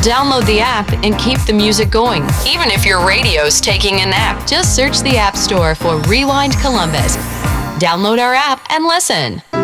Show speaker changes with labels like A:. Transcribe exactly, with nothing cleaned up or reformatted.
A: Download the app and keep the music going, even if your radio's taking a nap. Just search the App Store for Rewind Columbus. Download our app and listen.